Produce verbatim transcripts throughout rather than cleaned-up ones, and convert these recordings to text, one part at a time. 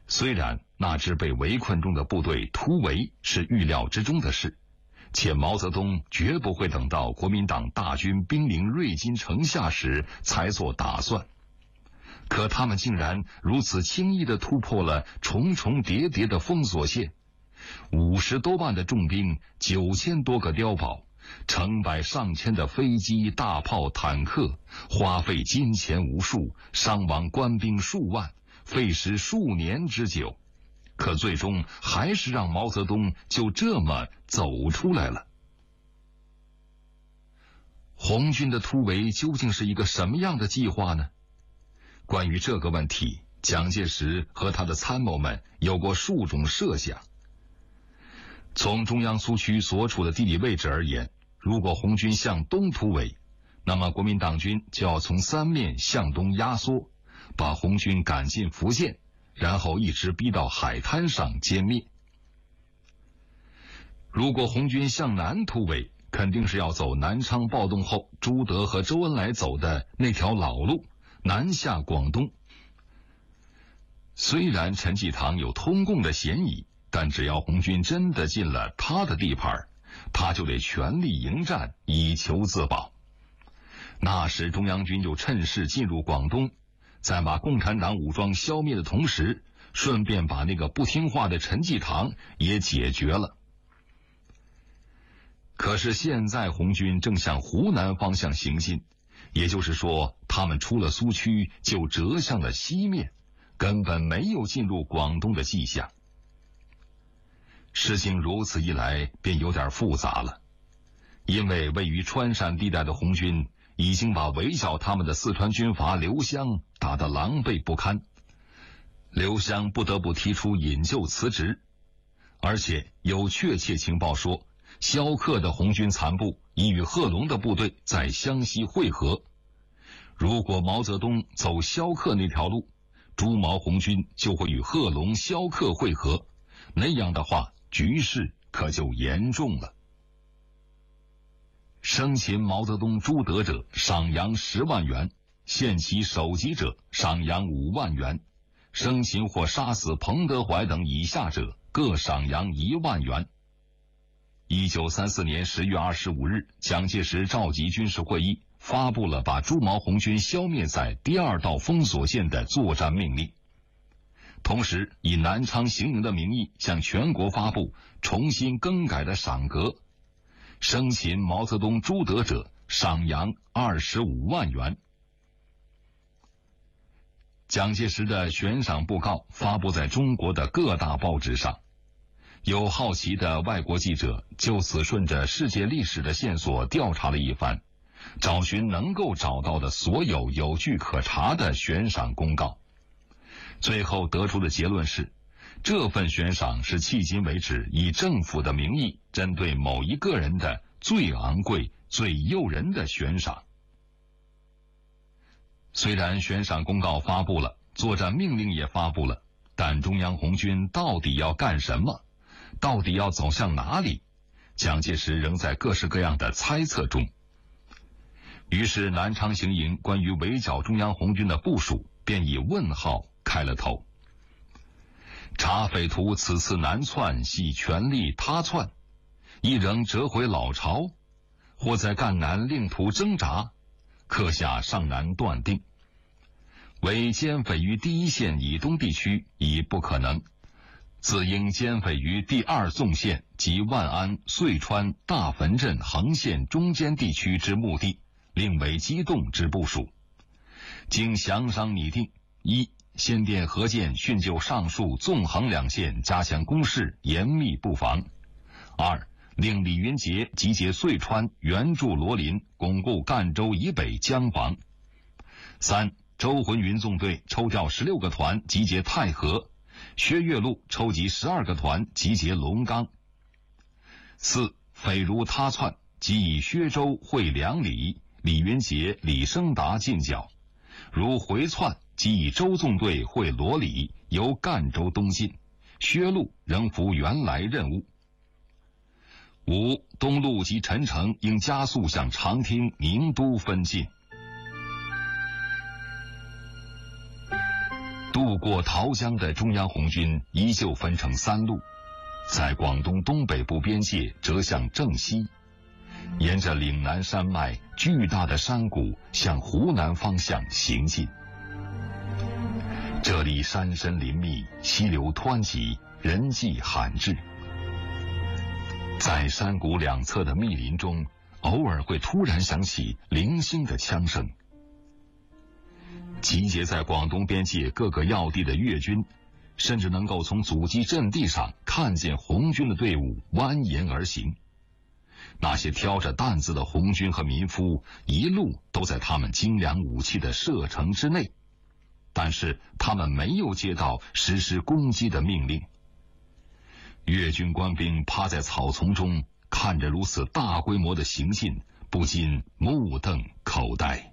虽然那支被围困中的部队突围是预料之中的事，且毛泽东绝不会等到国民党大军兵临瑞金城下时才做打算，可他们竟然如此轻易地突破了重重叠叠的封锁线，五十多万的重兵，九千多个碉堡，成百上千的飞机、大炮、坦克，花费金钱无数，伤亡官兵数万，费时数年之久，可最终还是让毛泽东就这么走出来了。红军的突围究竟是一个什么样的计划呢？关于这个问题，蒋介石和他的参谋们有过数种设想。从中央苏区所处的地理位置而言，如果红军向东突围，那么国民党军就要从三面向东压缩，把红军赶进福建，然后一直逼到海滩上歼灭。如果红军向南突围，肯定是要走南昌暴动后朱德和周恩来走的那条老路，南下广东。虽然陈济棠有通共的嫌疑，但只要红军真的进了他的地盘，他就得全力迎战，以求自保。那时中央军就趁势进入广东，在把共产党武装消灭的同时，顺便把那个不听话的陈济棠也解决了。可是现在红军正向湖南方向行进，也就是说他们出了苏区就折向了西面，根本没有进入广东的迹象。事情如此一来便有点复杂了，因为位于川陕地带的红军已经把围剿他们的四川军阀刘湘打得狼狈不堪，刘湘不得不提出引咎辞职，而且有确切情报说萧克的红军残部已与贺龙的部队在湘西会合。如果毛泽东走萧克那条路，朱毛红军就会与贺龙、萧克会合，那样的话局势可就严重了。生擒毛泽东、朱德者赏洋十万元，限其首级者赏洋五万元，生擒或杀死彭德怀等以下者各赏洋一万元。一九三四年十月二十五日，蒋介石召集军事会议，发布了把朱毛红军消灭在第二道封锁线的作战命令，同时以南昌行营的名义向全国发布重新更改的赏格，生擒毛泽东、朱德者赏洋二十五万元。蒋介石的悬赏布告发布在中国的各大报纸上，有好奇的外国记者就此顺着世界历史的线索调查了一番，找寻能够找到的所有有据可查的悬赏公告，最后得出的结论是，这份悬赏是迄今为止以政府的名义针对某一个人的最昂贵、最诱人的悬赏。虽然悬赏公告发布了，作战命令也发布了，但中央红军到底要干什么？到底要走向哪里？蒋介石仍在各式各样的猜测中。于是南昌行营关于围剿中央红军的部署便以问号开了头。察匪徒此次南窜，系全力他窜，亦仍折回老巢，或在赣南另图挣扎，刻下尚难断定。为歼匪于第一线以东地区已不可能，自应歼匪于第二纵线及万安、遂川、大汾镇横线中间地区之目的，另为机动之部署。经详商拟定：一、先电河舰训就上述纵横两线，加强攻势，严密布防；二、令李云杰集结遂川，援助罗林，巩固赣州以北江防；三、周浑云纵队抽调十六个团集结太和，薛岳路抽集十二个团集结龙冈；四、匪如他窜，即以薛州会两里，李云杰、李升达进剿；如回窜，即以周纵队会罗里，由赣州东进，薛路仍服原来任务。五、东路及陈诚应加速向长汀、宁都分进。 渡过桃江的中央红军依旧分成三路，在广东东北部边界折向正西，沿着岭南山脉巨大的山谷向湖南方向行进。这里山深林密，溪流湍急，人迹罕至。在山谷两侧的密林中，偶尔会突然响起零星的枪声。集结在广东边界各个要地的粤军，甚至能够从阻击阵地上看见红军的队伍蜿蜒而行。那些挑着担子的红军和民夫一路都在他们精良武器的射程之内，但是他们没有接到实施攻击的命令。粤军官兵趴在草丛中，看着如此大规模的行进，不禁目瞪口呆。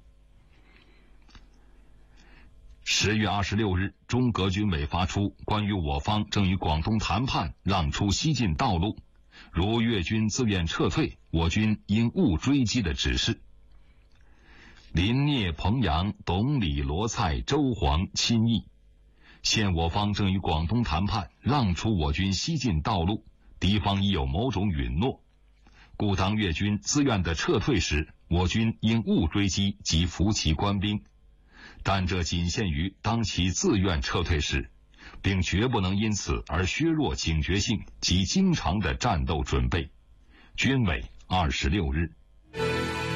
十月二十六日，中革军委发出关于我方正与广东谈判让出西进道路，如粤军自愿撤退，我军应勿追击的指示。林聂、彭阳、董李、罗蔡、周黄亲议，现我方正与广东谈判让出我军西进道路，敌方已有某种允诺，故当粤军自愿的撤退时，我军应勿追击及扶其官兵，但这仅限于当其自愿撤退时，并绝不能因此而削弱警觉性及经常的战斗准备。军委二十六日。